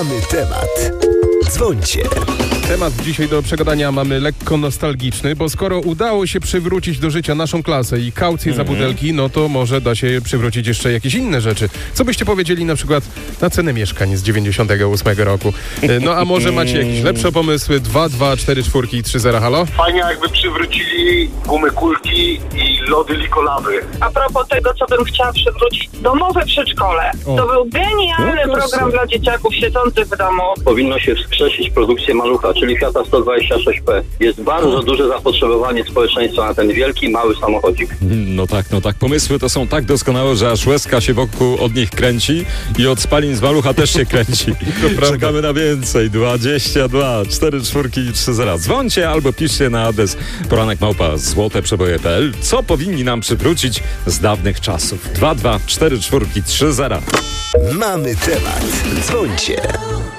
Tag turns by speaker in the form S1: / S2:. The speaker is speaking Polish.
S1: Mamy temat. Dzwońcie.
S2: Temat dzisiaj do przegadania mamy lekko nostalgiczny, bo skoro udało się przywrócić do życia naszą klasę i kaucję za butelki, no to może da się przywrócić jeszcze jakieś inne rzeczy. Co byście powiedzieli na przykład na cenę mieszkań z 98 roku? No a może macie jakieś lepsze pomysły? 2, 2, 4, 4 i 3, 0, halo?
S3: Fajnie jakby przywrócili gumy kulki i lody likolaby.
S4: A propos tego, co bym chciała przywrócić, domowe przedszkole.
S2: O.
S4: To był genialny program dla dzieciaków siedzących w domu.
S5: Powinno się wskrzesić produkcję Malucha, czyli Fiata 126P. Jest bardzo duże zapotrzebowanie społeczeństwa na ten wielki, mały samochodzik.
S6: No tak. Pomysły to są tak doskonałe, że aż łezka się wokół od nich kręci i od spalin z Malucha też się kręci. Czekamy na więcej. 22 4 4 i 3 0. Dzwońcie albo piszcie na adres poranek@złoteprzeboje.pl. Co powinni nam przywrócić z dawnych czasów? 22 4 4 3 0.
S1: Mamy temat. Dzwońcie.